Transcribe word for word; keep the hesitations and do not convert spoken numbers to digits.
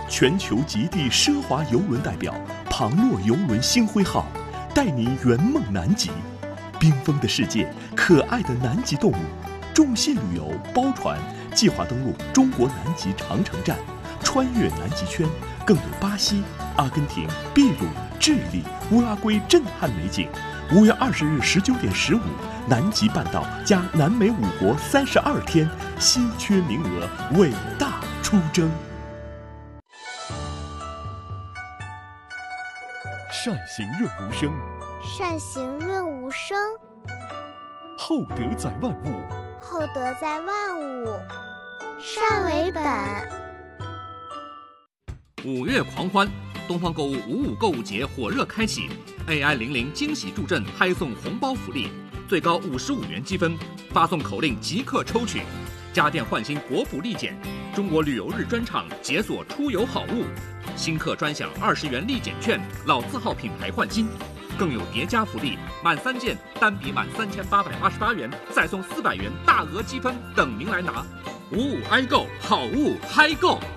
全球极地奢华邮轮代表庞诺邮轮星辉号，带您圆梦南极。缤纷的世界，可爱的南极动物，众信旅游包船计划登陆中国南极长城站，穿越南极圈，更有巴西、阿根廷、秘鲁、智利、乌拉圭震撼美景。五月二十日十九点十五，南极半岛加南美五国三十二天，稀缺名额，伟大出征。善行润无声， 善行润无声， 厚德载万物， 厚德载万物，善为本。 五月狂欢，东方购物五五购物节火热开启 ，A I 零零惊喜助阵，嗨送红包福利，最高五十五元积分，发送口令即刻抽取。家电换新国补立减，中国旅游日专场解锁出游好物，新客专享二十元立减券，老字号品牌换新，更有叠加福利，满三件单笔满三千八百八十八元，再送四百元大额积分等您来拿。五五 i 购，好物嗨购。